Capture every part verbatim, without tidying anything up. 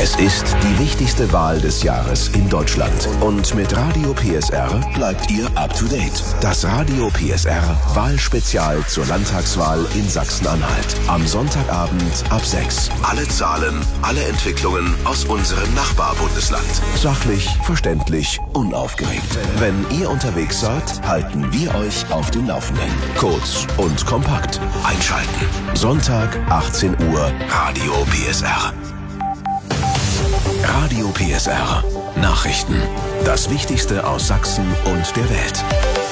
Es ist die wichtigste Wahl des Jahres in Deutschland. Und mit Radio P S R bleibt ihr up to date. Das Radio P S R Wahlspezial zur Landtagswahl in Sachsen-Anhalt. Am Sonntagabend ab sechs. Alle Zahlen, alle Entwicklungen aus unserem Nachbarbundesland. Sachlich, verständlich, unaufgeregt. Wenn ihr unterwegs seid, halten wir euch auf dem Laufenden. Kurz und kompakt. Einschalten. Sonntag, achtzehn Uhr, Radio P S R. Radio P S R. Nachrichten. Das Wichtigste aus Sachsen und der Welt.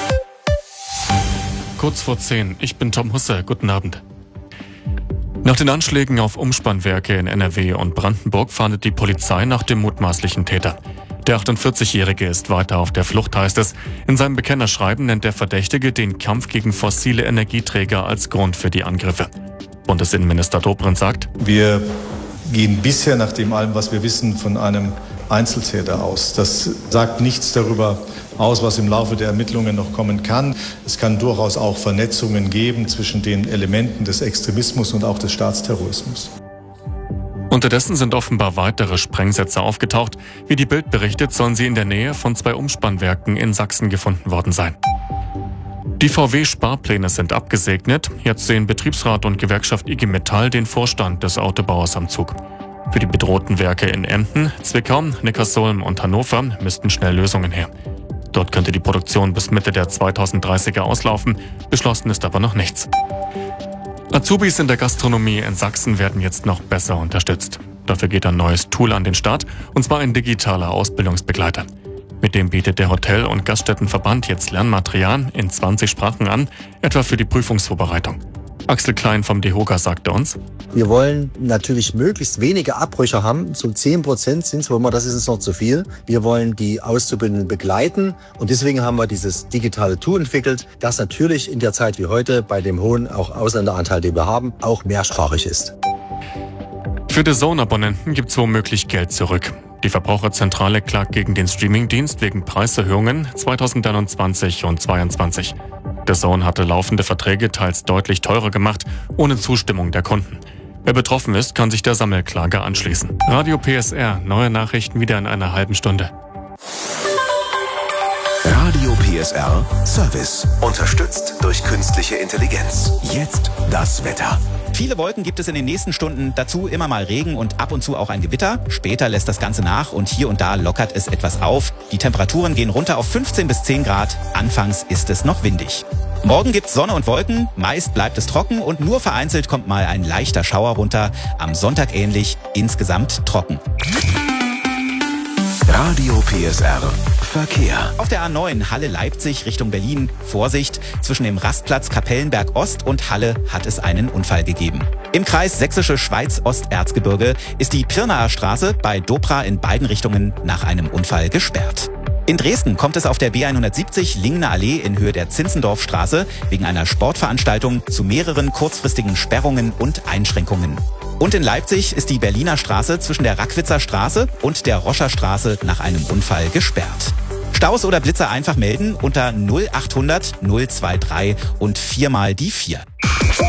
Kurz vor zehn. Ich bin Tom Husse. Guten Abend. Nach den Anschlägen auf Umspannwerke in N R W und Brandenburg fahndet die Polizei nach dem mutmaßlichen Täter. Der achtundvierzigjährige ist weiter auf der Flucht, heißt es. In seinem Bekennerschreiben nennt der Verdächtige den Kampf gegen fossile Energieträger als Grund für die Angriffe. Bundesinnenminister Dobrindt sagt: Wir gehen bisher nach dem allem, was wir wissen, von einem Einzeltäter aus. Das sagt nichts darüber aus, was im Laufe der Ermittlungen noch kommen kann. Es kann durchaus auch Vernetzungen geben zwischen den Elementen des Extremismus und auch des Staatsterrorismus. Unterdessen sind offenbar weitere Sprengsätze aufgetaucht. Wie die Bild berichtet, sollen sie in der Nähe von zwei Umspannwerken in Sachsen gefunden worden sein. Die V W-Sparpläne sind abgesegnet. Jetzt sehen Betriebsrat und Gewerkschaft I G Metall den Vorstand des Autobauers am Zug. Für die bedrohten Werke in Emden, Zwickau, Neckarsulm und Hannover müssten schnell Lösungen her. Dort könnte die Produktion bis Mitte der zweitausenddreißiger auslaufen. Beschlossen ist aber noch nichts. Azubis in der Gastronomie in Sachsen werden jetzt noch besser unterstützt. Dafür geht ein neues Tool an den Start, und zwar ein digitaler Ausbildungsbegleiter. Mit dem bietet der Hotel- und Gaststättenverband jetzt Lernmaterial in zwanzig Sprachen an, etwa für die Prüfungsvorbereitung. Axel Klein vom DEHOGA sagte uns: Wir wollen natürlich möglichst wenige Abbrüche haben. So zehn Prozent sind es, wo immer, das ist uns noch zu viel. Wir wollen die Auszubildenden begleiten, und deswegen haben wir dieses digitale Tool entwickelt, das natürlich in der Zeit wie heute bei dem hohen auch Ausländeranteil, den wir haben, auch mehrsprachig ist. Für D A Z N-Abonnenten gibt es womöglich Geld zurück. Die Verbraucherzentrale klagt gegen den Streamingdienst wegen Preiserhöhungen zweitausendeinundzwanzig und zweitausendzweiundzwanzig. D A Z N hatte laufende Verträge teils deutlich teurer gemacht, ohne Zustimmung der Kunden. Wer betroffen ist, kann sich der Sammelklage anschließen. Radio P S R, neue Nachrichten wieder in einer halben Stunde. Radio P S R Service. Unterstützt durch künstliche Intelligenz. Jetzt das Wetter. Viele Wolken gibt es in den nächsten Stunden, dazu immer mal Regen und ab und zu auch ein Gewitter. Später lässt das Ganze nach und hier und da lockert es etwas auf. Die Temperaturen gehen runter auf fünfzehn bis zehn Grad. Anfangs ist es noch windig. Morgen gibt's Sonne und Wolken, meist bleibt es trocken und nur vereinzelt kommt mal ein leichter Schauer runter. Am Sonntag ähnlich, insgesamt trocken. Radio P S R Verkehr. Auf der A neun Halle-Leipzig Richtung Berlin. Vorsicht, zwischen dem Rastplatz Kapellenberg Ost und Halle hat es einen Unfall gegeben. Im Kreis Sächsische Schweiz-Osterzgebirge ist die Pirnaer Straße bei Dopra in beiden Richtungen nach einem Unfall gesperrt. In Dresden kommt es auf der B hundertsiebzig Lingener Allee in Höhe der Zinzendorfstraße wegen einer Sportveranstaltung zu mehreren kurzfristigen Sperrungen und Einschränkungen. Und in Leipzig ist die Berliner Straße zwischen der Rackwitzer Straße und der Roscher Straße nach einem Unfall gesperrt. Staus oder Blitzer einfach melden unter null achthundert null drei drei und viermal die vier.